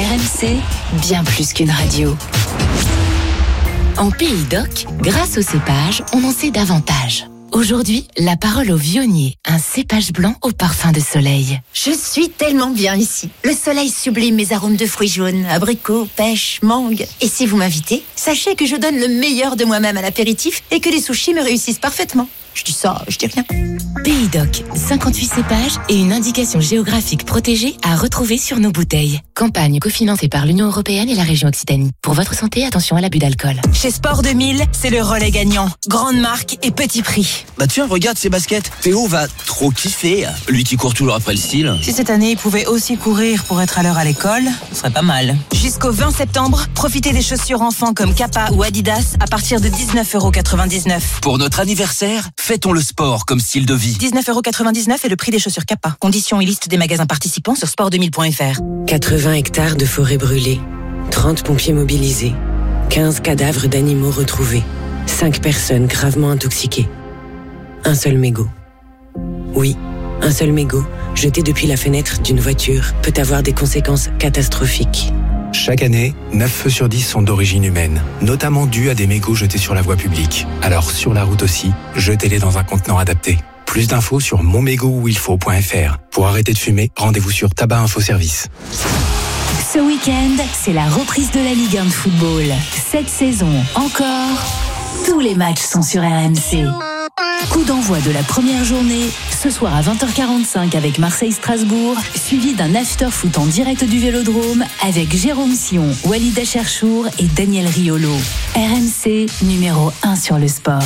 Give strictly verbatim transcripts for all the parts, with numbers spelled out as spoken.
R M C, bien plus qu'une radio. En Pays d'Oc, grâce au cépage, on en sait davantage. Aujourd'hui, la parole au vionnier, un cépage blanc au parfum de soleil. Je suis tellement bien ici. Le soleil sublime mes arômes de fruits jaunes, abricots, pêche, mangue. Et si vous m'invitez, sachez que je donne le meilleur de moi-même à l'apéritif et que les sushis me réussissent parfaitement. Je dis ça, je dis rien. Pays d'Oc, cinquante-huit cépages et une indication géographique protégée à retrouver sur nos bouteilles. Campagne cofinancée par l'Union Européenne et la région Occitanie. Pour votre santé, attention à l'abus d'alcool. Chez Sport deux mille, c'est le relais gagnant. Grande marque et petit prix. Bah tiens, regarde ces baskets. Théo va trop kiffer. Lui qui court toujours après le style. Si cette année, il pouvait aussi courir pour être à l'heure à l'école, ce serait pas mal. Jusqu'au vingt septembre, profitez des chaussures enfants comme Kappa ou Adidas à partir de dix-neuf euros quatre-vingt-dix-neuf. Pour notre anniversaire, fêtons le sport comme style de vie. dix-neuf euros quatre-vingt-dix-neuf est le prix des chaussures Kappa. Conditions et liste des magasins participants sur sport deux mille point f r. quatre-vingts hectares de forêt brûlée, trente pompiers mobilisés, quinze cadavres d'animaux retrouvés, cinq personnes gravement intoxiquées. Un seul mégot. Oui, un seul mégot, jeté depuis la fenêtre d'une voiture, peut avoir des conséquences catastrophiques. Chaque année, neuf feux sur dix sont d'origine humaine, notamment dus à des mégots jetés sur la voie publique. Alors sur la route aussi, jetez-les dans un contenant adapté. Plus d'infos sur mon mégot où il faut point f r. Pour arrêter de fumer, rendez-vous sur Tabac Info Service. Ce week-end, c'est la reprise de la Ligue un de football. Cette saison encore, tous les matchs sont sur R M C. Coup d'envoi de la première journée, ce soir à vingt heures quarante-cinq avec Marseille-Strasbourg, suivi d'un after-foot en direct du Vélodrome avec Jérôme Sion, Walid Acharchour et Daniel Riolo. R M C, numéro un sur le sport.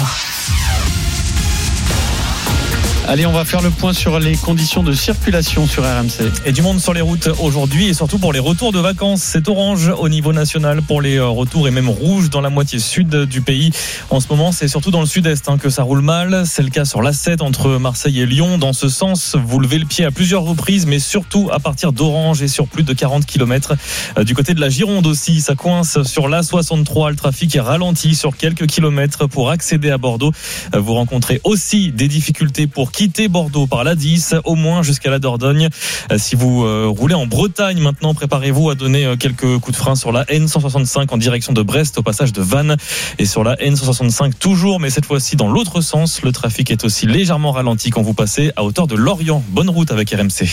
Allez, on va faire le point sur les conditions de circulation sur R M C. Et du monde sur les routes aujourd'hui et surtout pour les retours de vacances. C'est orange au niveau national pour les retours et même rouge dans la moitié sud du pays. En ce moment, c'est surtout dans le sud-est hein, que ça roule mal. C'est le cas sur l'A sept entre Marseille et Lyon. Dans ce sens, vous levez le pied à plusieurs reprises, mais surtout à partir d'Orange et sur plus de quarante kilomètres. Du côté de la Gironde aussi, ça coince sur l'A soixante-trois. Le trafic est ralenti sur quelques kilomètres pour accéder à Bordeaux. Vous rencontrez aussi des difficultés pour quitter Bordeaux par l'A dix, au moins jusqu'à la Dordogne. Si vous euh, roulez en Bretagne maintenant, préparez-vous à donner euh, quelques coups de frein sur la N cent soixante-cinq en direction de Brest au passage de Vannes et sur la N cent soixante-cinq toujours, mais cette fois-ci dans l'autre sens. Le trafic est aussi légèrement ralenti quand vous passez à hauteur de Lorient. Bonne route avec R M C.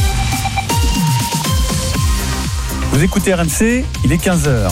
Vous écoutez R M C, il est quinze heures.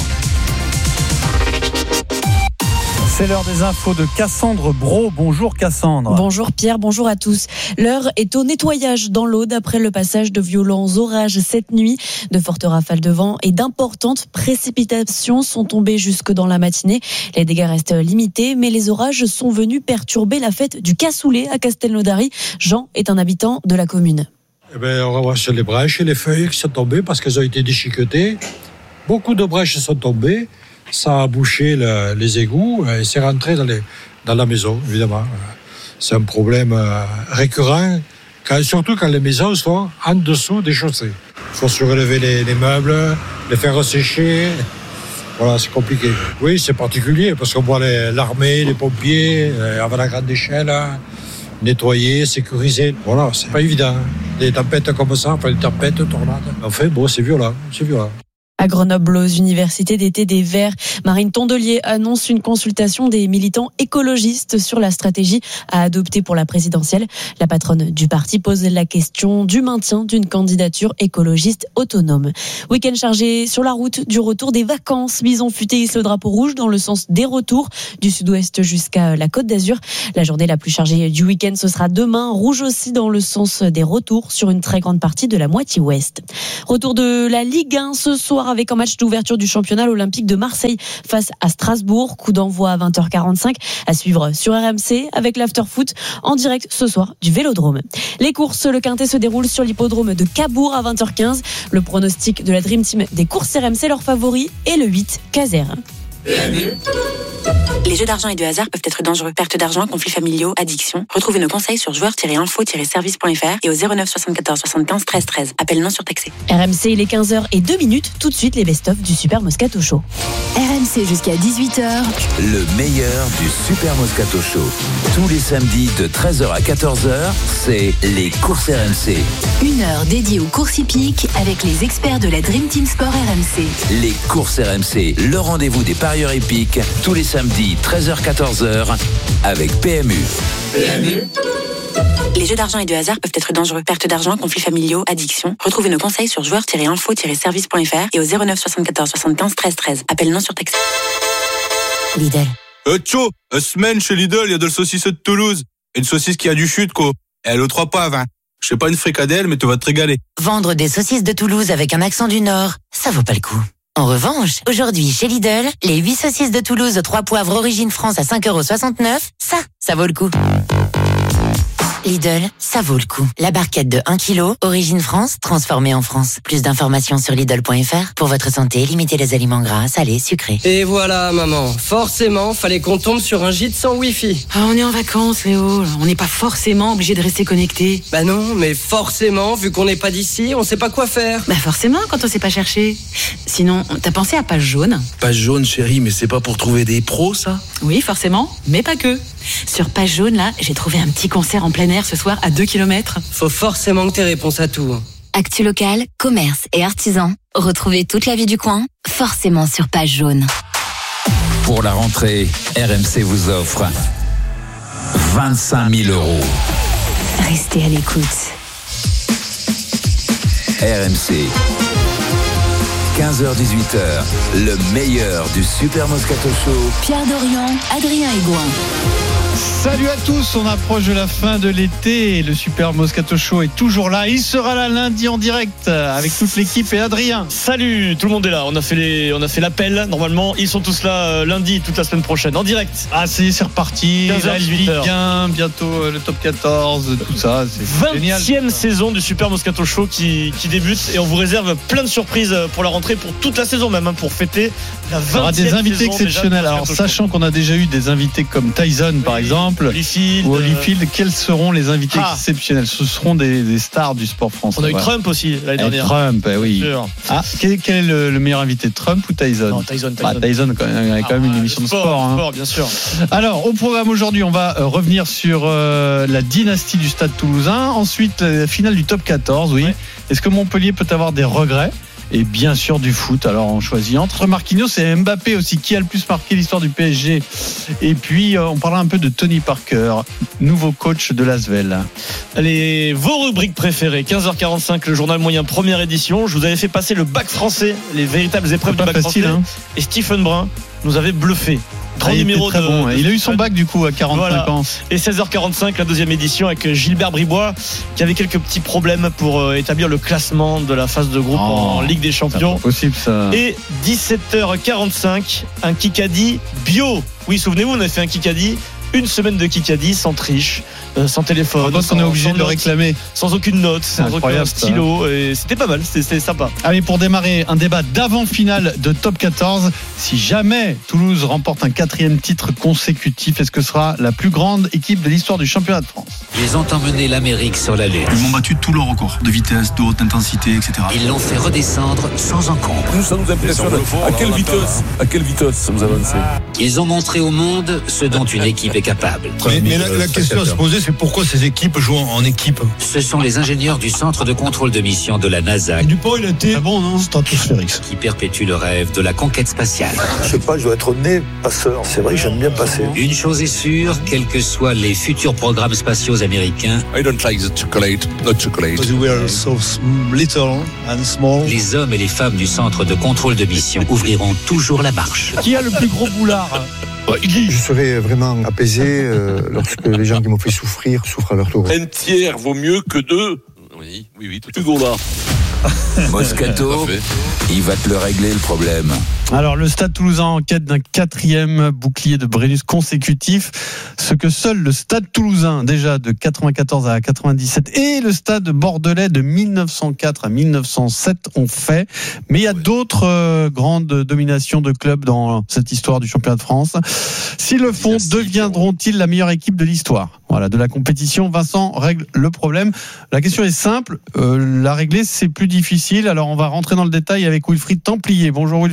C'est l'heure des infos de Cassandre Brault. Bonjour Cassandre. Bonjour Pierre, bonjour à tous. L'heure est au nettoyage dans l'Aude après le passage de violents orages cette nuit. De fortes rafales de vent et d'importantes précipitations sont tombées jusque dans la matinée. Les dégâts restent limités, mais les orages sont venus perturber la fête du cassoulet à Castelnaudary. Jean est un habitant de la commune. Eh bien, on ramasse les brèches et les feuilles qui sont tombées parce qu'elles ont été déchiquetées. Beaucoup de brèches sont tombées. Ça a bouché le, les égouts et c'est rentré dans, les, dans la maison, évidemment. C'est un problème récurrent, quand, surtout quand les maisons sont en dessous des chaussées. Il faut surélever les, les meubles, les faire sécher. Voilà, c'est compliqué. Oui, c'est particulier parce qu'on voit les, l'armée, les pompiers, avant la grande échelle, nettoyer, sécuriser. Voilà, c'est pas évident. Des tempêtes comme ça, enfin des tempêtes, tornades. Enfin, bon, c'est violent, c'est violent. À Grenoble, aux universités d'été des Verts, Marine Tondelier annonce une consultation des militants écologistes sur la stratégie à adopter pour la présidentielle. La patronne du parti pose la question du maintien d'une candidature écologiste autonome. Week-end chargé sur la route du retour des vacances. Bison Futé hisse le drapeau rouge dans le sens des retours du sud-ouest jusqu'à la Côte d'Azur. La journée la plus chargée du week-end, ce sera demain. Rouge aussi dans le sens des retours sur une très grande partie de la moitié ouest. Retour de la Ligue un ce soir avec un match d'ouverture du championnat, l'Olympique de Marseille face à Strasbourg. Coup d'envoi à vingt heures quarante-cinq à suivre sur R M C avec l'after-foot en direct ce soir du Vélodrome. Les courses, le quintet se déroule sur l'hippodrome de Cabourg à vingt heures quinze. Le pronostic de la Dream Team des courses R M C, leur favori est le huit, Caser. Les jeux d'argent et de hasard peuvent être dangereux. Perte d'argent, conflits familiaux, addiction. Retrouvez nos conseils sur joueurs tiret info tiret service point f r et au zéro neuf soixante-quatorze soixante-quinze treize treize. Appel non surtaxé. R M C, il est quinze heures et deux minutes. Tout de suite, les best-of du Super Moscato Show. R M M C jusqu'à dix-huit heures. Le meilleur du Super Moscato Show. Tous les samedis de treize heures à quatorze heures, c'est les courses R M C. Une heure dédiée aux courses hippiques avec les experts de la Dream Team Sport R M C. Les courses R M C, le rendez-vous des parieurs hippiques, tous les samedis treize heures à quatorze heures avec P M U. P M U. Les jeux d'argent et de hasard peuvent être dangereux. Perte d'argent, conflits familiaux, addiction. Retrouvez nos conseils sur joueurs tiret info tiret service point f r et au zéro neuf soixante-quatorze soixante-quinze treize treize. Appel non surtaxé. Lidl. Euh, tcho, une semaine chez Lidl, il y a de la saucisse de Toulouse. Une saucisse qui a du chute, quoi. Et elle est aux trois poivres, hein. Je sais pas une fricadelle, mais tu vas te régaler. Vendre des saucisses de Toulouse avec un accent du Nord, ça vaut pas le coup. En revanche, aujourd'hui chez Lidl, les huit saucisses de Toulouse aux trois poivres origine France à cinq euros soixante-neuf, ça, ça vaut le coup. Lidl, ça vaut le coup. La barquette de un kilo, origine France, transformée en France. Plus d'informations sur Lidl point f r. Pour votre santé, limitez les aliments gras, salés, sucrés. Et voilà, maman. Forcément, fallait qu'on tombe sur un gîte sans Wi-Fi. Ah, on est en vacances, Léo. On n'est pas forcément obligé de rester connecté. Bah non, mais forcément, vu qu'on n'est pas d'ici, on sait pas quoi faire. Bah forcément, quand on sait pas chercher. Sinon, t'as pensé à Page Jaune? Page Jaune, chérie, mais c'est pas pour trouver des pros, ça? Oui, forcément, mais pas que. Sur Page Jaune, là, j'ai trouvé un petit concert en plein air ce soir à deux kilomètres. Faut forcément que t'aies réponse à tout. Actu local, commerce et artisans. Retrouvez toute la vie du coin, forcément sur Page Jaune. Pour la rentrée, R M C vous offre vingt-cinq mille euros. Restez à l'écoute. R M C. quinze heures dix-huit heures, le meilleur du Super Moscato Show. Pierre Dorian, Adrien Aigouin. Salut à tous, on approche de la fin de l'été et le Super Moscato Show est toujours là. Il sera là lundi en direct avec toute l'équipe et Adrien. Salut, tout le monde est là. On a fait les, on a fait l'appel. Normalement, ils sont tous là euh, lundi, toute la semaine prochaine, en direct. Ah, c'est, c'est reparti. quinze heures dix-huit heures. Ligue un, bientôt euh, le top quatorze, tout ça. C'est génial. vingtième saison du Super Moscato Show qui, qui débute et on vous réserve plein de surprises pour la rentrée, pour toute la saison même, hein, pour fêter la vingtième saison. Il y aura des invités exceptionnels. Alors, sachant qu'on a déjà eu des invités comme Tyson, par exemple. Holyfield, ou Holyfield, quels seront les invités ah. exceptionnels? Ce seront des, des stars du sport français. On a eu voilà. Trump aussi l'année dernière. Trump, eh oui. Ah, quel, quel est le, le meilleur invité, Trump ou Tyson? Non, Tyson, Tyson. Ah, Tyson, quand même, il y a quand même ah, une émission sport, de sport. Sport, hein. bien sûr. Alors, au programme aujourd'hui, on va euh, revenir sur euh, la dynastie du Stade Toulousain. Ensuite, la finale du top quatorze, oui. Ouais. Est-ce que Montpellier peut avoir des regrets? Et bien sûr du foot. Alors on choisit entre Marquinhos et Mbappé aussi, qui a le plus marqué l'histoire du P S G. Et puis euh, on parlera un peu de Tony Parker, nouveau coach de l'Asvel. Allez, vos rubriques préférées. Quinze heures quarante-cinq, le journal moyen, première édition. Je vous avais fait passer le bac français, les véritables épreuves du bac facile, français, hein. Et Stephen Brun nous avait bluffé. Ah, il, de, bon, de... il a eu son bac du coup à quarante-cinq voilà. ans. Et seize heures quarante-cinq, la deuxième édition avec Gilbert Bribois qui avait quelques petits problèmes pour euh, établir le classement de la phase de groupe oh, en Ligue des Champions. C'est pas possible ça. Et dix-sept heures quarante-cinq, un Kikadi bio. Oui, souvenez-vous, on a fait un Kikadi. Une semaine de Kikadi sans triche, euh, sans téléphone. Je pense qu'on est obligé de le réclamer. Sans aucune note, sans aucun stylo. Et c'était pas mal, c'était, c'était sympa. Allez, pour démarrer un débat d'avant-finale de top quatorze, si jamais Toulouse remporte un quatrième titre consécutif, est-ce que ce sera la plus grande équipe de l'histoire du championnat de France? Ils ont emmené l'Amérique sur la Lune. Ils m'ont battu tous leurs records de vitesse, de haute intensité, et cetera. Ils l'ont fait redescendre sans encombre. Nous, ça nous impressionne. À quelle vitesse, à quelle vitesse ça nous avance? Ils ont montré au monde ce dont une équipe est capable. Mais, mais la, la question à se poser, c'est pourquoi ces équipes jouent en équipe? Ce sont les ingénieurs du centre de contrôle de mission de la NASA. Et Dupont, il a été ah bon, non stratosphérique. Qui perpétue le rêve de la conquête spatiale. Je sais pas, je dois être né passeur. C'est vrai que j'aime bien passer. Une chose est sûre, quels que soient les futurs programmes spatiaux américains, I don't like the chocolate, not chocolate. Because we are so little and small. Les hommes et les femmes du centre de contrôle de mission ouvriront toujours la marche. Qui a le plus gros boulard? Je serai vraiment apaisé euh, lorsque les gens qui m'ont fait souffrir souffrent à leur tour. Un tiers vaut mieux que deux. Oui, oui, oui, tout est Hugo là. Moscato, il va te le régler le problème. Alors le Stade Toulousain en quête d'un quatrième bouclier de Brennus consécutif, ce que seul le Stade Toulousain déjà de quatre-vingt-quatorze à quatre-vingt-dix-sept et le Stade Bordelais de mille neuf cent quatre à mille neuf cent sept ont fait. Mais il y a d'autres euh, grandes dominations de clubs dans cette histoire du championnat de France. S'ils le font, deviendront-ils la meilleure équipe de l'histoire? Voilà, de la compétition. Vincent règle le problème. La question est simple, euh, la régler c'est plus difficile. Alors on va rentrer dans le détail avec Wilfried Templier. Bonjour Wilfried. Salut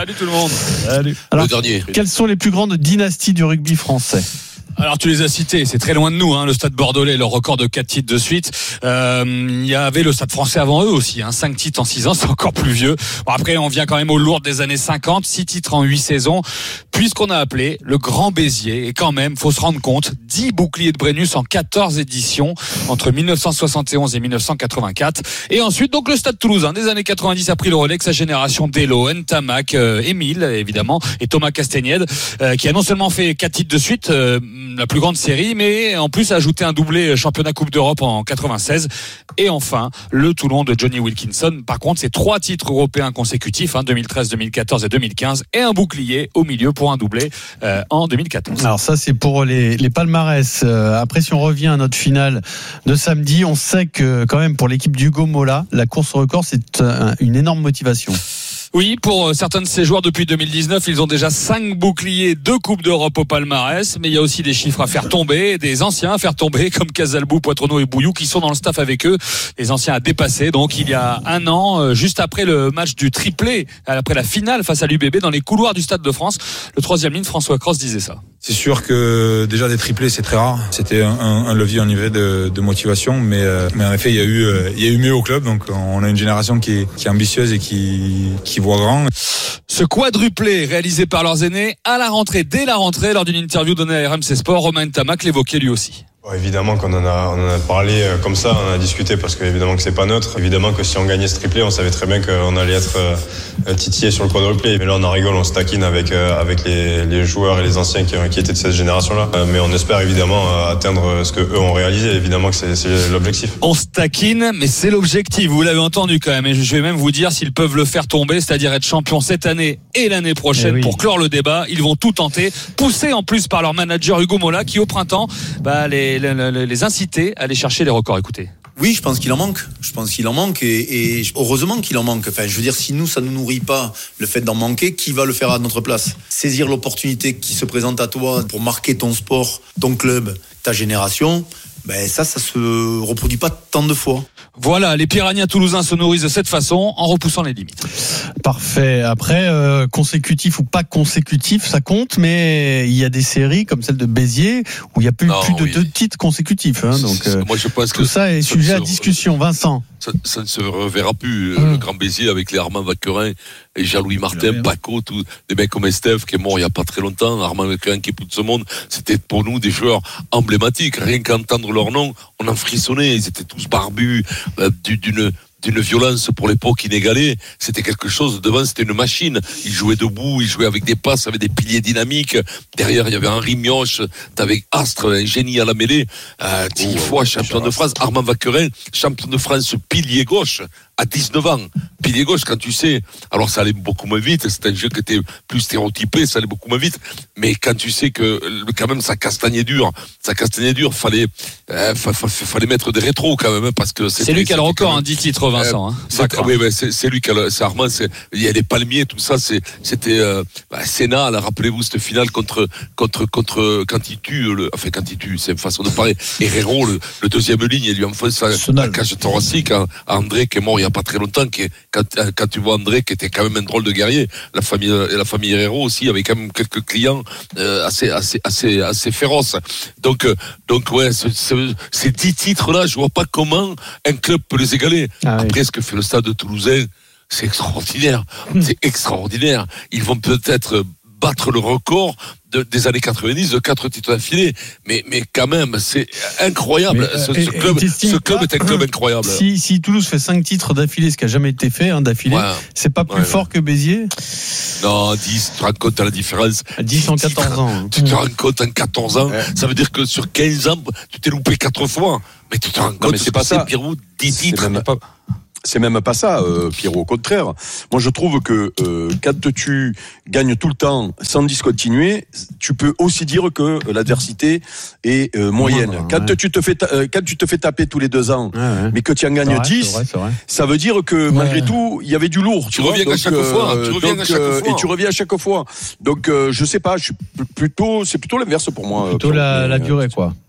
Salut tout le monde. Salut. Alors, le dernier. Quelles sont les plus grandes dynasties du rugby français? Alors tu les as cités, c'est très loin de nous, hein, le Stade Bordelais, leur record de quatre titres de suite. Euh, il y avait le Stade Français avant eux aussi, hein, cinq titres en six ans, c'est encore plus vieux. Bon, après on vient quand même aux lourdes des années cinquante, six titres en huit saisons, puisqu'on a appelé le Grand Béziers. Et quand même, faut se rendre compte, dix boucliers de Brennus en quatorze éditions entre dix-neuf cent soixante et onze et dix-neuf cent quatre-vingt-quatre. Et ensuite donc le Stade Toulousain des années quatre-vingt-dix a pris le relais avec sa génération d'Elo, Ntamak, euh, Émile évidemment et Thomas Castaignède, euh, qui a non seulement fait quatre titres de suite, euh, la plus grande série, mais en plus a ajouté un doublé championnat Coupe d'Europe en quatre-vingt-seize. Et enfin, le Toulon de Johnny Wilkinson. Par contre, c'est trois titres européens consécutifs, hein, deux mille treize, deux mille quatorze et deux mille quinze, et un bouclier au milieu pour un doublé euh, en deux mille quatorze. Alors ça, c'est pour les, les palmarès. Euh, après, si on revient à notre finale de samedi, on sait que quand même pour l'équipe d'Hugo Mola, la course au record, c'est un, une énorme motivation. Oui, pour certains de ces joueurs depuis deux mille dix-neuf, ils ont déjà cinq boucliers, deux Coupes d'Europe au palmarès, mais il y a aussi des chiffres à faire tomber, des anciens à faire tomber, comme Casalbou, Poitrenaud et Bouillou, qui sont dans le staff avec eux. Les anciens à dépasser, donc il y a un an, juste après le match du triplé, après la finale face à l'U B B, dans les couloirs du Stade de France, le troisième ligne, François Cross, disait ça. C'est sûr que déjà des triplés, c'est très rare. C'était un, un levier en niveau de, de motivation, mais, euh, mais en effet, il y a eu, euh, il y a eu mieux au club. Donc, on a une génération qui est, qui est ambitieuse et qui, qui voit grand. Ce quadruplé réalisé par leurs aînés à la rentrée, dès la rentrée, lors d'une interview donnée à R M C Sport, Romain Ntamak l'évoquait lui aussi. Bon, évidemment qu'on en a, on en a parlé euh, comme ça, on en a discuté parce qu'évidemment que c'est pas neutre. Évidemment que si on gagnait ce triplé, on savait très bien qu'on allait être euh, titillé sur le quadruplé. Mais là, on en rigole, on se taquine avec, euh, avec les, les joueurs et les anciens qui, qui étaient de cette génération-là. Euh, mais on espère évidemment euh, atteindre ce que eux ont réalisé. Évidemment que c'est, c'est l'objectif. On se taquine, mais c'est l'objectif. Vous l'avez entendu quand même. Et je vais même vous dire s'ils peuvent le faire tomber, c'est-à-dire être champion cette année et l'année prochaine oui. Pour clore le débat. Ils vont tout tenter, poussés en plus par leur manager Hugo Mola, qui au printemps, bah, les, les, les, les inciter à aller chercher les records. Écoutez. Oui, je pense qu'il en manque. Je pense qu'il en manque et, et heureusement qu'il en manque. Enfin, je veux dire, si nous, ça ne nous nourrit pas le fait d'en manquer, qui va le faire à notre place? Saisir l'opportunité qui se présente à toi pour marquer ton sport, ton club, ta génération, ben ça, ça se reproduit pas tant de fois. Voilà, les Piranhas toulousains se nourrissent de cette façon en repoussant les limites. Parfait. Après, euh, consécutif ou pas consécutif, ça compte, mais il y a des séries comme celle de Béziers où il y a plus, non, plus de oui. deux titres consécutifs. Hein, donc, euh, moi, je pense tout que ça est sujet à discussion. Vincent. Ça, ça ne se reverra plus. Hum. Le Grand Béziers avec les Armand Vacquerin et Jean-Louis Martin, Paco, tous des mecs comme Estève qui est mort il n'y a pas très longtemps, Armand Vacquerin qui est plus de ce monde. C'était pour nous des joueurs emblématiques. Rien qu'entendre leur nom, on en frissonnait. Ils étaient tous barbus, euh, d'une d'une violence pour l'époque inégalée. C'était quelque chose. Devant, c'était une machine. Ils jouaient debout, ils jouaient avec des passes, avec des piliers dynamiques. Derrière, il y avait Henri Mioche. T'avais Astre, un génie à la mêlée. Euh, dix oh, fois champion de France. Armand Vacquerin, champion de France, pilier gauche. À dix-neuf ans, pilier gauche, quand tu sais, alors ça allait beaucoup moins vite, c'était un jeu qui était plus stéréotypé, ça allait beaucoup moins vite, mais quand tu sais que, quand même, ça castagnait dur, ça castagnait dur, fallait, euh, fallait mettre des rétros quand même, parce que c'est lui qui a le record, hein, dix titres, Vincent, euh, hein. C'est, oui, oui, c'est, c'est lui qui a le, c'est Armand, c'est, il y a les palmiers, tout ça, c'est, c'était, euh, bah, Sénat, là, rappelez-vous cette finale contre, contre, contre, quand il tue, le, enfin, quand il tue, c'est une façon de parler, Herrero, le, le deuxième ligne, il lui enfonce la cage thoracique à, à André, qui est mort il y a pas très longtemps, qui est, quand, quand tu vois André qui était quand même un drôle de guerrier, la famille et la famille Herrero aussi avait quand même quelques clients euh, assez assez assez assez féroces. Donc euh, donc ouais, ce, ce, ces dix titres là, je vois pas comment un club peut les égaler. Ah, après oui. Ce que fait le Stade Toulousain, c'est extraordinaire, mmh. c'est extraordinaire. Ils vont peut-être battre le record de, des années quatre-vingt-dix de quatre titres d'affilée, mais mais quand même c'est incroyable. Mais, ce, ce et, club, et ce club est un club incroyable. Si, si Toulouse fait cinq titres d'affilée, ce qui a jamais été fait hein, d'affilée, ouais. c'est pas plus ouais, fort ouais. que Béziers. Non, dix, tu te rends compte de la différence. dix en quatorze ans. Tu te rends compte en quatorze ans, ouais. ça veut dire que sur quinze ans, tu t'es loupé quatre fois. Mais tu te rends compte, non, mais c'est pas ça. Pierrot, dix titres. C'est pas... C'est même pas ça, euh, Pierrot. Au contraire, moi je trouve que euh, quand tu gagnes tout le temps sans discontinuer, tu peux aussi dire que l'adversité est euh, moyenne. Ouais, quand ouais. tu te fais ta- euh, quand tu te fais taper tous les deux ans, ouais, ouais. mais que tu en gagnes dix, c'est vrai, c'est vrai. Ça veut dire que malgré ouais. tout, il y avait du lourd. Tu, tu reviens vois, à chaque donc, fois. Euh, tu reviens donc, à chaque fois. Et tu reviens à chaque fois. Donc euh, je sais pas, je suis plutôt, c'est plutôt l'inverse pour moi. Plutôt la, la durée quoi.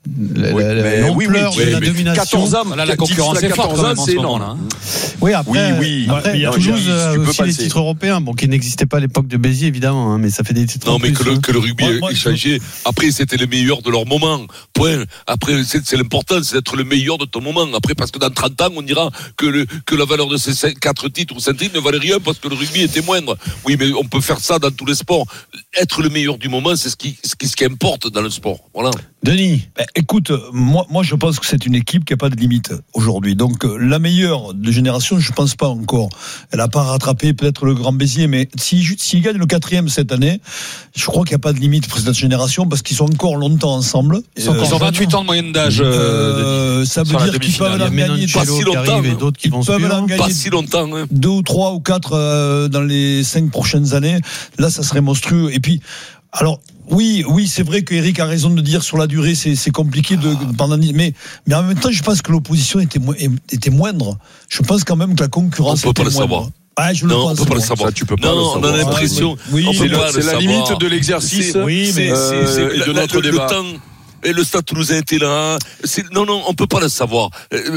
La, oui, la, mais, l'ampleur oui, oui, de oui, la mais domination. quatorze ans, là, la concurrence est forte quand même en ce moment là. Oui, après, oui, oui. après Non, Toulouse tu a peux aussi les passer. titres européens, bon, qui n'existaient pas à l'époque de Béziers évidemment, hein, mais ça fait des titres. Non, en mais plus, que le, hein. que le rugby Moi, ait moi, changé. Après, c'était les meilleurs de leur moment. Point. Après, c'est, c'est l'important, c'est d'être le meilleur de ton moment. Après, parce que dans trente ans, on dira que le, que la valeur de ces quatre titres ou cinq titres ne valait rien parce que le rugby était moindre. Oui, mais on peut faire ça dans tous les sports. Être le meilleur du moment, c'est ce qui, ce qui, ce qui importe dans le sport. Voilà. Denis. Ben, écoute, moi, moi, je pense que c'est une équipe qui n'a pas de limite aujourd'hui. Donc, euh, la meilleure de génération, je pense pas encore. Elle n'a pas rattrapé peut-être le Grand Béziers, mais s'ils si, si gagnent le quatrième cette année, je crois qu'il n'y a pas de limite pour cette génération parce qu'ils sont encore longtemps ensemble. Ils sont encore vingt-huit ans de moyenne d'âge. Euh, ça veut dire qu'ils peuvent en gagner pas si longtemps. Et d'autres qui vont peuvent en gagner pas si longtemps. Hein. Deux ou trois ou quatre euh, dans les cinq prochaines années. Là, ça serait monstrueux. Et puis, alors. Oui, oui, c'est vrai qu'Éric a raison de dire sur la durée, c'est, c'est compliqué de pendant, mais, mais en même temps, je pense que l'opposition était, mo- était moindre. Je pense quand même que la concurrence on peut était pas moindre. le savoir. Ah, je non, le pense. on peut pas le savoir. Ça, tu peux pas non, le on savoir. a l'impression. Oui, on c'est, peut le, pas c'est le la savoir. limite de l'exercice. C'est, oui, mais euh, c'est, c'est, et de le, notre le, débat. Le temps, et le Stade Toulousain était là. C'est, non, non, on peut pas le savoir.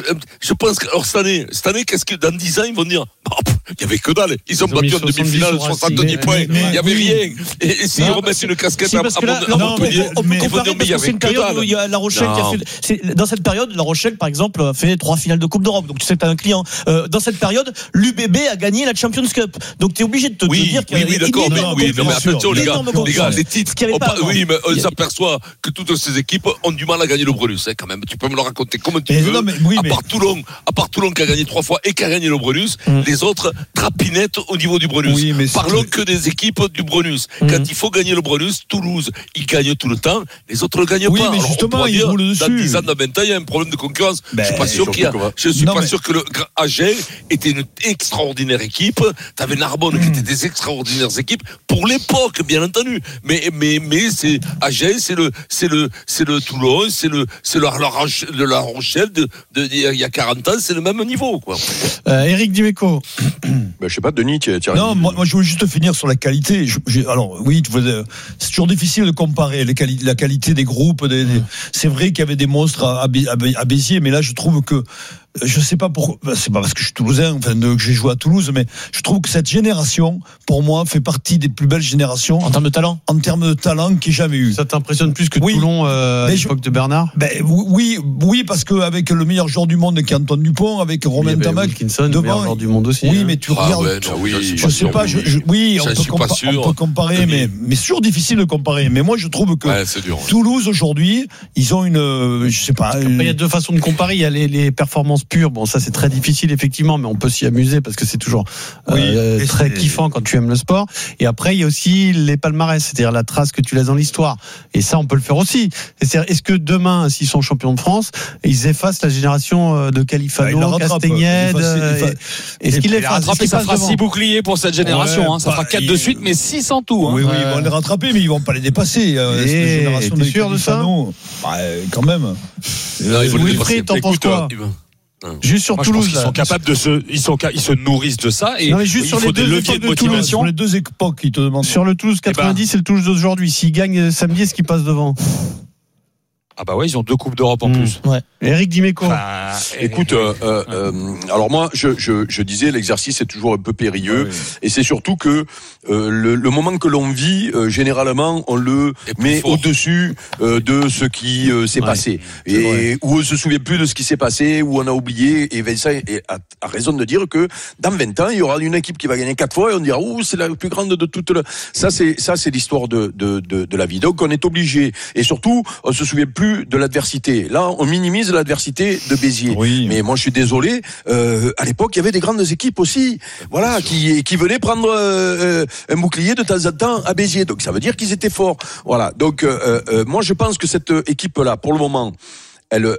Je pense que, alors cette année, cette année, qu'est-ce que dans dix ans ils vont dire? Il y avait que dalle. Ils ont Ils ont battu mis en demi-finale soixante-dix points. Il y avait rien. Et, et s'ils Non, remettent une casquette si, à, parce à, que là, à non, Montpellier, on peut ils vont comparer dire mais parce il y que c'est avait une que période où dalle. il y a La Rochelle Non. qui a fait. C'est, dans cette période, La Rochelle, par exemple, a fait trois finales de Coupe d'Europe. Donc tu sais que tu as un client. Euh, dans cette période, l'U B B a gagné la Champions Cup. Donc tu es obligé de te, Oui, te dire qu'il oui, y a oui, d'accord, mais, énorme oui, non, mais concurrence. attention, les gars, Énorme les gars, concurrence. les titres, Ce qu'il y avait on pas pa- avant. oui, mais on Il y a- s'aperçoit que toutes ces équipes ont du mal à gagner le Brunus, hein, quand même. Tu peux me le raconter comme tu Mais veux. non, mais oui, à mais- part Toulon, à part Toulon qui a gagné trois fois et qui a gagné le Brunus, Mm. les autres trapinettent au niveau du Brunus. Oui, mais c'est- Parlons que des équipes du Brunus. Mm. Quand il faut gagner le Brunus, Toulouse, ils gagnent tout le temps, les autres ne le gagnent Oui, pas. mais Alors, on justement, pourra ils dire, roulent dans dessus. dix ans, dans vingt ans, il y a un problème de concurrence. Ben, je suis pas sûr surtout qu'il y a, qu'on va- je suis Non, pas mais- sûr que le A G était une extraordinaire équipe. T'avais Narbonne qui était des extraordinaires équipes pour l'époque, bien entendu. Mais, mais, mais c'est A G, c'est le, c'est le, c'est le Toulon, c'est le, c'est le, la Rochelle, de la Rochelle de, de, il y a quarante ans, c'est le même niveau, quoi. Euh, Éric Dimeco. Ben, je sais pas, Denis, tu as Non, moi, moi, je voulais juste finir sur la qualité. Je- j'ai- alors, oui, tu veux, c'est toujours difficile de comparer les quali- la qualité des groupes. Des, des- c'est vrai qu'il y avait des monstres à, à, Bé- à Bé- à Béziers, mais là, je trouve que je sais pas pourquoi, c'est pas parce que je suis toulousain, enfin, de- que j'ai joué à Toulouse, mais je trouve que cette génération, pour moi, fait partie des plus belles générations. En termes de talent. En termes de talent qu'il y ait jamais eu. Ça t'impressionne plus que Oui. Toulon euh, à Mais l'époque de Bernard? Ben, oui, oui, parce qu'avec le meilleur joueur du monde qui est Antoine Dupont, avec Romain Tamac, Wilkinson, le meilleur devant, joueur du monde aussi. oui, hein. mais tu Ah regardes. ouais, non, oui, je sais pas, je, je- oui, on J'en peut, suis pas compa- sûr. on peut comparer, mais, mais c'est toujours difficile de comparer. Mais moi, je trouve que Ouais, c'est dur. Toulouse aujourd'hui, ils ont une, euh, je sais pas. Après, il y a deux façons de comparer. Il y a les, les performances pures. Bon, ça c'est très difficile effectivement, mais on peut s'y amuser parce que c'est toujours euh, Oui, et très c'est- kiffant quand tu aimes le sport. Et après, il y a aussi les palmarès, c'est-à-dire la trace que tu laisses dans l'histoire. Et ça, on peut le faire aussi. Et c'est-à-dire, est-ce que demain, s'ils sont champions de France, ils effacent la génération euh, de Ah, ils la Califano, rattrapent. Castagnède Ils euh, effacent- et- Est-ce qu'ils Il a l'effacent? rattrapé, Est-ce qu'ils ça passent fera devant six boucliers pour cette génération. Ouais, hein. Ça bah, fera quatre il- de suite, mais six en tout. Hein. Oui, oui, ils vont les rattraper, mais ils vont pas les dépasser. Euh, Et cette génération t'es de sûr de ça Califano. Bah, euh, quand même. Non, il faut le Wilfried, dépasser. t'en penses Écoute, quoi? euh, il va- Juste sur Moi, je pense Toulouse, qu'ils là. sont capables de se, ils sont, ca- ils se nourrissent de ça et Non, mais juste il sur faut les des deux leviers époques de de Toulouse, motivation. Sur les deux époques, ils te demandent. Sur le Toulouse quatre-vingt-dix et le Toulouse d'aujourd'hui, s'ils gagnent samedi, est-ce qu'ils passent devant? Ah bah ouais, ils ont deux coupes d'Europe en Mmh. plus. Ouais. Eric Dimeco. Enfin, Écoute, euh, euh, euh, alors moi, je, je, je disais, l'exercice est toujours un peu périlleux, Ah oui. et c'est surtout que euh, le, le moment que l'on vit, euh, généralement, on le Et plus met fort. au-dessus euh, de ce qui euh, s'est Ouais, passé, c'est et vrai. où on se souvient plus de ce qui s'est passé, où on a oublié. Et Vincent est- a, a raison de dire que dans vingt ans, il y aura une équipe qui va gagner quatre fois, et on dira, ouh, c'est la plus grande de toutes. Le... Ça, c'est ça, c'est l'histoire de, de, de, de la vie. Donc, on est obligé, et surtout, on se souvient plus de l'adversité. Là, on minimise l'adversité de Béziers. Oui. Mais moi, je suis désolé. Euh, à l'époque, il y avait des grandes équipes aussi, voilà, qui qui venaient prendre euh, un bouclier de temps en temps à Béziers. Donc, ça veut dire qu'ils étaient forts. Voilà. Donc, euh, euh, moi, je pense que cette équipe-là, pour le moment, elle,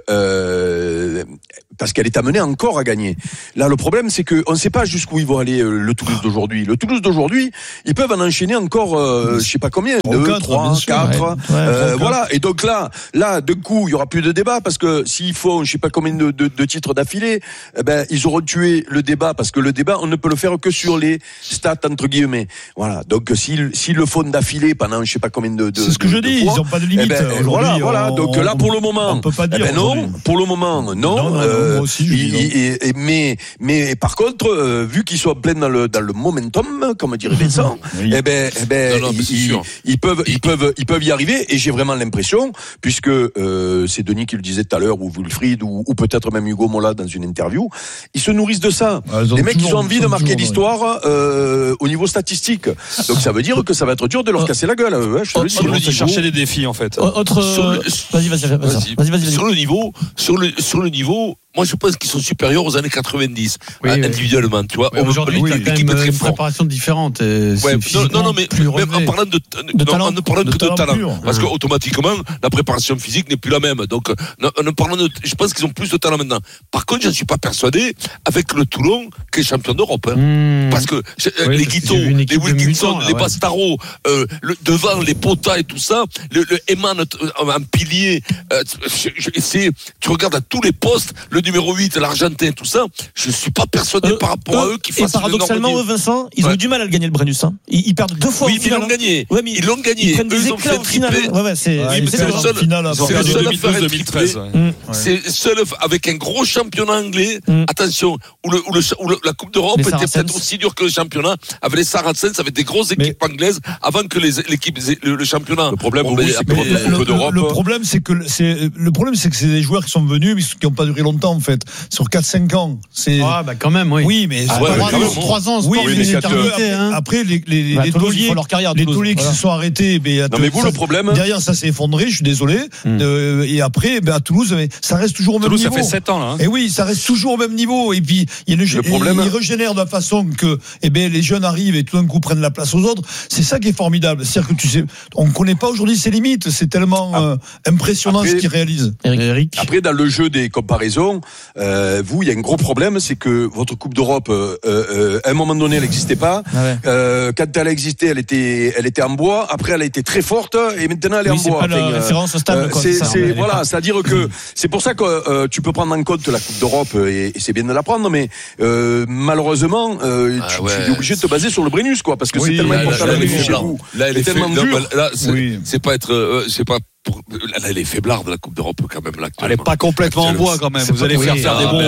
euh, parce qu'elle est amenée encore à gagner. Là, le problème, c'est que on ne sait pas jusqu'où ils vont aller euh, le Toulouse d'aujourd'hui. Le Toulouse d'aujourd'hui, ils peuvent en enchaîner encore, euh, je sais pas combien, deux, trois, quatre, euh, voilà. Et donc là, là, d'un coup, il y aura plus de débat parce que s'il faut, je sais pas combien de, de, de titres d'affilée, eh ben ils auront tué le débat parce que le débat, on ne peut le faire que sur les stats entre guillemets. Voilà. Donc s'ils s'ils le font d'affilée pendant, je sais pas combien de, de c'est ce que je dis, fois, ils ont pas de limite. Eh ben, voilà, voilà. On, donc là, pour le moment, on peut pas dire. Eh ben non, pour le moment, non. non, non euh, moi aussi, je il, dis non. Et, et, mais mais par contre, euh, vu qu'ils sont pleins dans le dans le momentum, comme dirait Vincent, oui. eh ben eh ben non, non, ils, ils peuvent ils peuvent ils peuvent y arriver. Et j'ai vraiment l'impression, puisque euh, c'est Denis qui le disait tout à l'heure, ou Wilfried, ou, ou peut-être même Hugo Mola dans une interview, ils se nourrissent de ça. Ah, les mecs, ils ont envie de marquer l'histoire euh, au niveau statistique. Donc ça veut dire que ça va être dur de leur casser la gueule. Ouais, je te le dis. Ils vont chercher des défis en fait. Autre. Vas-y, vas-y, vas-y, vas-y, vas-y. Sur le niveau, sur le sur le niveau. Moi, je pense qu'ils sont supérieurs aux années quatre-vingt-dix, oui, hein, oui. individuellement, tu vois. Oui, aujourd'hui, oui, tu as quand même une préparation différente. Et ouais, non, non, non, mais même en parlant de, de, de talent, en ne parlant de que talent de talent. Pur. Parce que, automatiquement, la préparation physique n'est plus la même. Donc, en ne parlant de, je pense qu'ils ont plus de talent maintenant. Par contre, je ne suis pas persuadé, avec le Toulon, qu'il est champion d'Europe, hein. mmh. Parce que, oui, les Guito, les Wilkinson, les ouais. Bastaro, euh, le, devant, les Pota et tout ça, le, le Eman, un pilier, euh, c'est, tu regardes à tous les postes, le numéro huit, l'Argentin, tout ça, je ne suis pas persuadé euh, par rapport euh, à eux qui fassent. Et paradoxalement, eux, Vincent, ils ouais. ont eu du mal à le gagner le Brennus. Hein. Ils, ils perdent deux fois. Oui, mais ils l'ont gagné. Ouais, mais ils l'ont gagné. Ils prennent des eux, éclats au final. Ouais, ouais, c'est, ouais, c'est, c'est le seul. C'est le seul à faire un triplé. C'est seul avec un gros championnat anglais. Mm. Attention, où, le, où, le, où le, la Coupe d'Europe était peut-être aussi dure que le championnat. Avec les Saracens, avec des grosses équipes mais... anglaises, avant que les, l'équipe, le, le championnat. Le problème, bon, oui, c'est le, le, d'Europe. Le problème, c'est que c'est le problème, c'est que c'est des joueurs qui sont venus, mais qui n'ont pas duré longtemps en fait. Sur quatre cinq ans, c'est ah bah quand même oui. Oui, mais ah, trois ans, oui, mais c'est une éternité. Hein. Après les les bah, les tauliers, leur carrière, les tauliers qui se sont arrêtés, ben non mais vous le problème derrière ça s'est effondré, je suis désolé. Mm. Euh, et après ben à Toulouse, ça reste toujours au même Toulouse, niveau. Ça fait sept ans là. Hein. Et oui, ça reste toujours au même niveau. Et puis il y a le, le problème, il régénère de la façon que eh ben les jeunes arrivent et tout d'un coup prennent la place aux autres. C'est ça qui est formidable. C'est-à-dire que tu sais, on connaît pas aujourd'hui ses limites. C'est tellement euh, impressionnant après, ce qu'ils réalisent. Eric. Après dans le jeu des comparaisons, euh, vous il y a un gros problème, c'est que votre Coupe d'Europe, euh, euh, à un moment donné, elle n'existait pas. Ah ouais. euh, quand elle a existé, elle était, elle était en bois. Après, elle a été très forte, et maintenant, elle est oui, en bois. C'est pas enfin, la référence stable. Quoi, c'est, ça, c'est voilà, c'est-à-dire que c'est pour ça que euh, tu peux prendre en compte la Coupe d'Europe, et, et c'est bien de la prendre, mais euh, malheureusement, euh, ah, tu, ouais. tu es obligé de te baser sur le Brennus, quoi, parce que oui, c'est tellement important. Là, là, là, là, elle est tellement dure. Là, c'est, oui. c'est pas être, euh, c'est pas. Pour, là, elle est faiblard de la Coupe d'Europe quand même là. Elle est pas complètement en bois quand même. Vous allez faire faire des bons.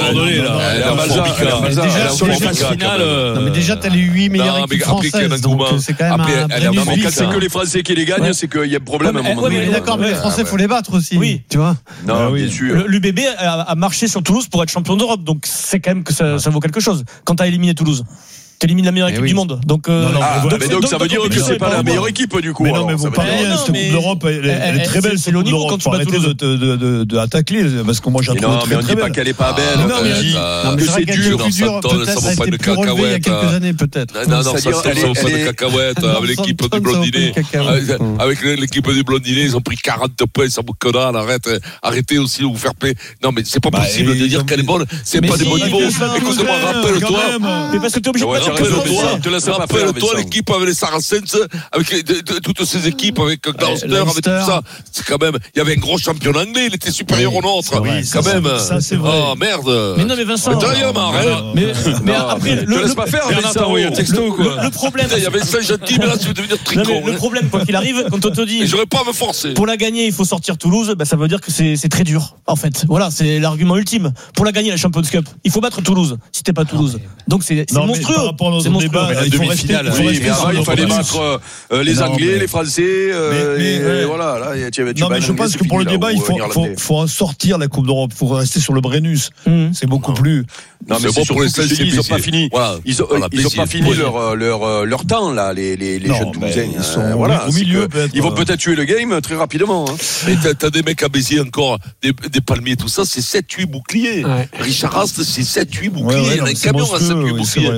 Déjà sur les phases finales. Non mais déjà t'as les huit meilleures équipes françaises. Donc c'est quand même un. Mais quand c'est que les Français qui les gagnent, c'est qu'il y a problème à un moment donné. D'accord, mais les Français faut les battre aussi. Oui, tu vois. Non, bien sûr. L'U B B a marché sur Toulouse pour être champion d'Europe, donc c'est quand même que ça vaut quelque chose. Quand t'as éliminé Toulouse. T'élimines la meilleure équipe oui. du monde. Donc, euh, non, non, ah, donc, mais donc, donc ça veut dire que c'est pas la meilleure équipe du coup. Mais non, mais vous parlez bien, cette Coupe d'Europe, elle est très belle. C'est le niveau quand tu vas arrêter de attaquer, parce que moi j'ai trouvé très très belle. Non, mais on dit pas qu'elle est pas belle. Non, mais on dit que c'est dur. Peut-être ça a été plus relevé il y a quelques années, peut-être. Non, non, ça c'est de cacahuètes avec l'équipe du Blondinet. Avec l'équipe du Blondinet, ils ont pris quarante points, ça boucle que dalle. Arrête, arrêtez aussi de vous faire payer. Non, mais c'est pas possible de dire qu'elle est bonne. C'est pas des bons niveaux. Écoute-moi, rappelle-toi. Mais parce que t'es obligé de rappelle-toi. Rappelle-toi l'équipe avec les Saracens, avec les, de, de, toutes ces équipes, avec Gloucester, avec tout ça. C'est quand même, il y avait un gros championnat anglais, il était supérieur oui, au nôtre. Oui, quand ça, même. Ça, c'est vrai. Oh, merde. Mais non, mais Vincent. Mais rien, hein. Mais, mais après, le, te laisse pas faire, Bernard t'a envoyé un texto, quoi. Le problème. Il y avait cinq gentil, mais là, tu veux devenir tricot. Le problème, quoi qu'il arrive, quand on te dit. J'aurais pas à me forcer. Pour la gagner, il faut sortir Toulouse, bah, ça veut dire que c'est, c'est très dur, en fait. Voilà, c'est l'argument ultime. Pour la gagner, la Champions Cup, il faut battre Toulouse, si t'es pas Toulouse. Donc, c'est, c'est monstrueux. C'est monstrueux. Il faut rester. Oui, mais avant, il fallait battre euh, les non, Anglais, mais... les Français. Euh, mais, mais, et, ouais. voilà, là, tu, tu non, mais je pense que pour le débat, il faut, faut, faut en sortir la Coupe d'Europe. Il faut rester sur le Brennus. Mmh. C'est beaucoup non. plus. Non, mais c'est bon pour les Français. Ils n'ont pas fini. Voilà. Ils n'ont voilà, pas fini leur, leur, leur temps, là, les, les, les non, jeunes Toulousains. Ils sont euh, voilà, au milieu. Ils vont peut-être tuer le game très rapidement. Mais t'as des mecs à Béziers encore, des palmiers, tout ça, c'est sept huit boucliers. Richard Rast, c'est sept huit boucliers. Il y a un camion à sept huit boucliers. Je sais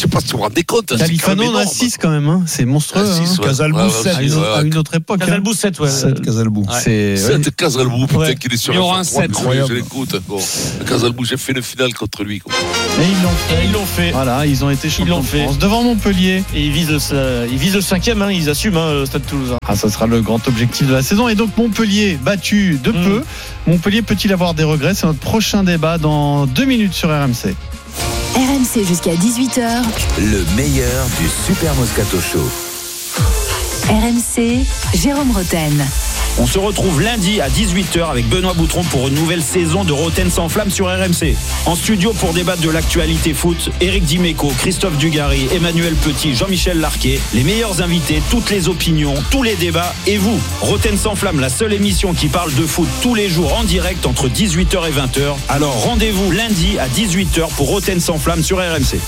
pas si vous vous rendez compte. Califano, on a six quand même, hein. C'est monstrueux. six, hein. Casalbou, sept. À une, ouais, à une autre époque. Casalbou, sept, ouais. sept, Casalbou. Ouais. C'est, sept, Casalbou, putain, ouais. Qu'il est sur il y aura un sept. Je l'écoute encore. Casalbou, j'ai fait une finale contre lui. Quoi. Et ils l'ont fait. Et ils l'ont fait. Voilà, ils ont été champions de France devant Montpellier. Et ils visent le, ils visent le cinquième, hein. Ils assument, hein, le Stade Toulousain. Ah, ça sera le grand objectif de la saison. Et donc Montpellier battu de mmh. peu. Montpellier peut-il avoir des regrets? C'est notre prochain débat dans deux minutes sur R M C. R M C jusqu'à dix-huit heures. Le meilleur du Super Moscato Show. R M C, Jérôme Roten. On se retrouve lundi à dix-huit heures avec Benoît Boutron pour une nouvelle saison de Roten sans flamme sur R M C. En studio pour débattre de l'actualité foot, Éric Dimeco, Christophe Dugarry, Emmanuel Petit, Jean-Michel Larquet, les meilleurs invités, toutes les opinions, tous les débats et vous. Roten sans flamme, la seule émission qui parle de foot tous les jours en direct entre dix-huit heures et vingt heures. Alors rendez-vous lundi à dix-huit heures pour Roten sans flamme sur R M C.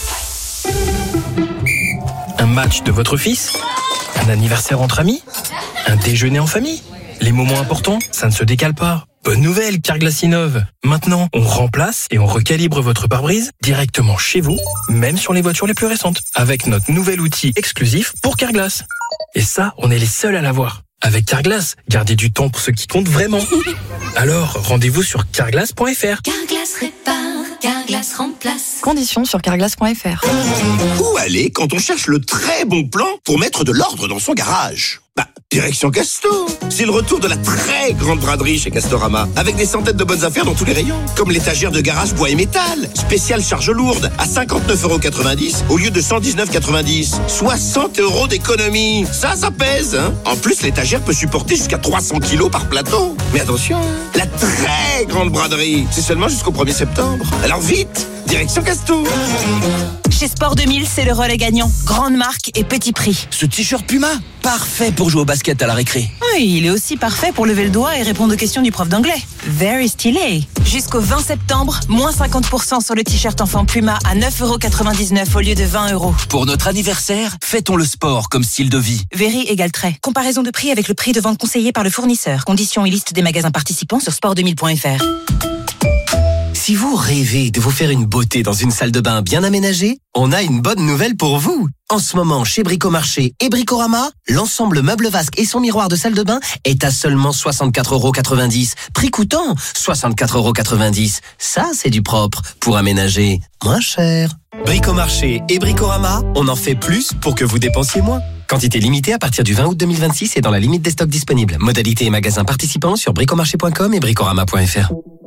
Un match de votre fils? Un anniversaire entre amis? Un déjeuner en famille? Les moments importants, ça ne se décale pas. Bonne nouvelle, Carglass innove. Maintenant, on remplace et on recalibre votre pare-brise directement chez vous, même sur les voitures les plus récentes, avec notre nouvel outil exclusif pour Carglass. Et ça, on est les seuls à l'avoir. Avec Carglass, gardez du temps pour ce qui compte vraiment. Alors, rendez-vous sur carglass point f r. Carglass répare, Carglass remplace. Conditions sur carglass point f r. Où aller quand on cherche le très bon plan pour mettre de l'ordre dans son garage? Bah, direction Castor. C'est le retour de la très grande braderie chez Castorama, avec des centaines de bonnes affaires dans tous les rayons, comme l'étagère de garage bois et métal, spéciale charge lourde, à cinquante-neuf euros quatre-vingt-dix au lieu de cent dix-neuf euros quatre-vingt-dix. soixante euros d'économie. Ça, ça pèse, hein. En plus, l'étagère peut supporter jusqu'à trois cents kilos par plateau. Mais attention, la très grande braderie, c'est seulement jusqu'au premier septembre. Alors vite, direction Castor. Chez Sport deux mille, c'est le relais gagnant. Grande marque et petit prix. Ce t-shirt Puma, parfait pour jouer au basket à la récré. Oui, il est aussi parfait pour lever le doigt et répondre aux questions du prof d'anglais. Very stylé. Jusqu'au vingt septembre, moins cinquante pour cent sur le t-shirt enfant Puma à neuf euros quatre-vingt-dix-neuf au lieu de vingt euros. Pour notre anniversaire, fêtons le sport comme style de vie. Very égale trait. Comparaison de prix avec le prix de vente conseillé par le fournisseur. Conditions et liste des magasins participants sur sport deux mille point f r. Si vous rêvez de vous faire une beauté dans une salle de bain bien aménagée, on a une bonne nouvelle pour vous. En ce moment, chez Bricomarché et Bricorama, l'ensemble meuble vasque et son miroir de salle de bain est à seulement soixante-quatre euros quatre-vingt-dix. Prix coûtant soixante-quatre euros quatre-vingt-dix. Ça, c'est du propre pour aménager moins cher. Bricomarché et Bricorama, on en fait plus pour que vous dépensiez moins. Quantité limitée à partir du vingt août deux mille vingt-six et dans la limite des stocks disponibles. Modalité et magasins participants sur bricomarché point com et bricorama point f r.